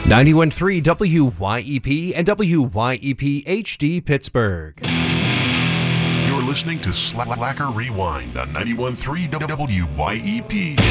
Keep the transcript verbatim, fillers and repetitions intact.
ninety-one point three W Y E P and W Y E P H D Pittsburgh. You're listening to Slacker Rewind on ninety-one point three W Y E P.